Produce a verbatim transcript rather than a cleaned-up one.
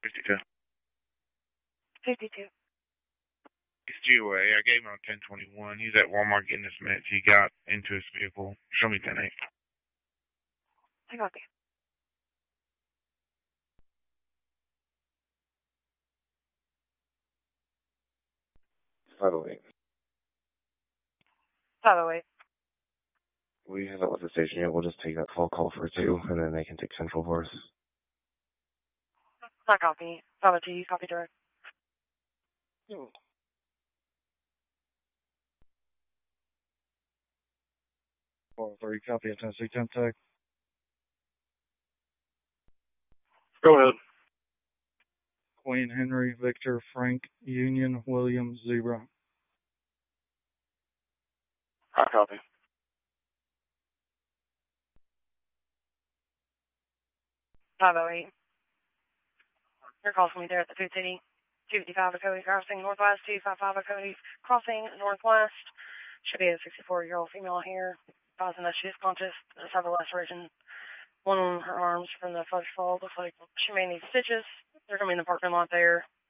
fifty-two. fifty-two. It's G O A. I gave him on ten twenty-one. He's at Walmart getting his meds. He got into his vehicle. Show me ten eight. I got you. five oh eight. five oh eight. We haven't left the station yet. We'll just take that call call for two, and then they can take Central for us. I copy. five oh two, you copy direct. Hmm. four three, copy at Tennessee ten tech. Go ahead. Queen Henry, Victor, Frank, Union, William, Zebra. I copy. five oh eight. Your call's going to be there at the Food City. two fifty-five Cody crossing northwest, two fifty-five Cody crossing northwest. Should be a sixty-four-year-old female here, causing that she is conscious. Several lacerations. One on her arms from the first fall. Looks like she may need stitches. They're going to be in the parking lot there.